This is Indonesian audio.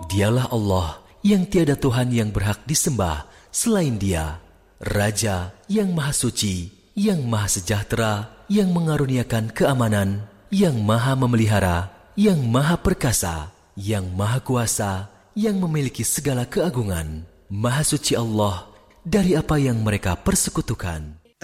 Dialah Allah yang tiada Tuhan yang berhak disembah selain Dia, Raja yang Maha Suci, yang Maha Sejahtera, yang mengaruniakan keamanan, yang Maha Memelihara, yang Maha Perkasa, yang Maha Kuasa, yang memiliki segala keagungan. Maha suci Allah dari apa yang mereka persekutukan.